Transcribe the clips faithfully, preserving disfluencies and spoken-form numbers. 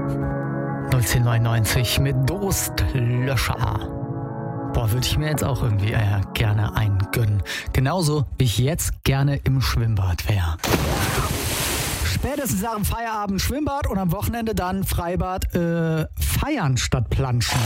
null zehn neunundneunzig mit Durstlöscher. Boah, würde ich mir jetzt auch irgendwie äh, gerne einen gönnen. Genauso wie ich jetzt gerne im Schwimmbad wäre. Spätestens nach dem Feierabend Schwimmbad und am Wochenende dann Freibad äh, feiern statt planschen.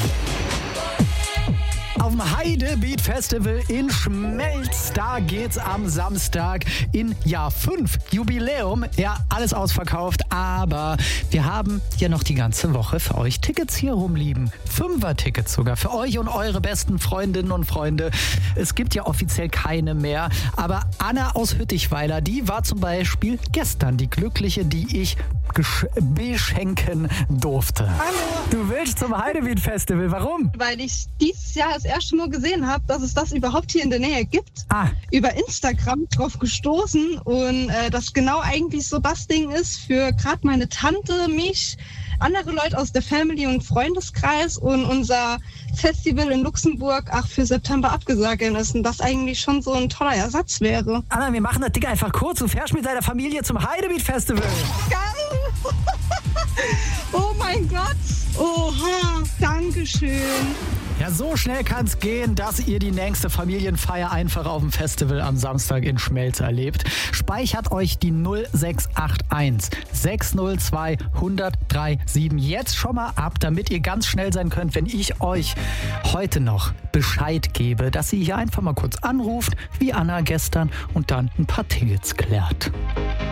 Auf dem Heidebeat Festival in Schmelz, da geht's am Samstag in Jahr fünf Jubiläum. Ja, alles ausverkauft, aber wir haben ja noch die ganze Woche für euch Tickets hier rumliegen. Fünfer-Tickets sogar für euch und eure besten Freundinnen und Freunde. Es gibt ja offiziell keine mehr, aber Anna aus Hüttichweiler, die war zum Beispiel gestern die Glückliche, die ich gesch- beschenken durfte. Hallo. Du willst zum Heidebeat Festival, warum? Weil ich dieses Jahr das erste Mal gesehen habe, dass es das überhaupt hier in der Nähe gibt. Ah. Über Instagram drauf gestoßen und äh, das genau eigentlich so das Ding ist für gerade meine Tante, mich, andere Leute aus der Family und Freundeskreis und unser Festival in Luxemburg ach für September abgesagt ist und das eigentlich schon so ein toller Ersatz wäre. Anna, wir machen das Ding einfach kurz. Du fährst mit deiner Familie zum Heidebeat Festival. Geil! Oh mein Gott! Oha! Dankeschön! Ja, so schnell kann es gehen, dass ihr die nächste Familienfeier einfach auf dem Festival am Samstag in Schmelz erlebt. Speichert euch die null sechs acht eins sechs null zwei eins null drei sieben jetzt schon mal ab, damit ihr ganz schnell sein könnt, wenn ich euch heute noch Bescheid gebe, dass ihr hier einfach mal kurz anruft, wie Anna gestern, und dann ein paar Tickets klärt.